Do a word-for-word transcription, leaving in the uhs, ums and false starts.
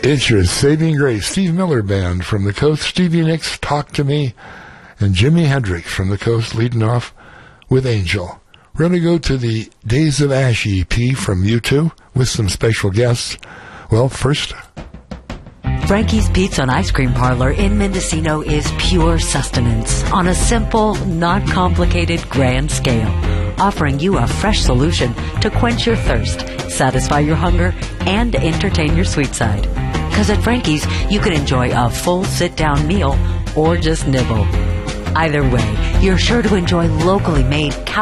It's your saving grace. Steve Miller Band from the Coast, Stevie Nicks, Talk to Me, and Jimi Hendrix from the Coast leading off with Angel. We're going to go to the Days of Ash E P from U two with some special guests. Well, first... Frankie's Pizza and Ice Cream Parlor in Mendocino is pure sustenance on a simple, not complicated, grand scale, offering you a fresh solution to quench your thirst, satisfy your hunger, and entertain your sweet side. Because at Frankie's, you can enjoy a full sit-down meal or just nibble. Either way, you're sure to enjoy locally made